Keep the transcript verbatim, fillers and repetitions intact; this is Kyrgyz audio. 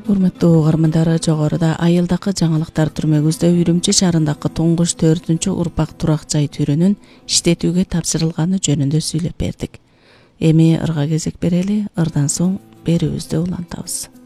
Урматтуу угармандар, жогоруда айылдакы жаңылыктар түрмөгүздө Үрүмчү шаарындагы туңгуш төртүнчү урпак турак жай түрүнүн иштетүүгө тапшырылганы жөнүндө сүйлөп бердик. Эми ырга кезек берели, ырдан соң берүүбүздү улантабыз.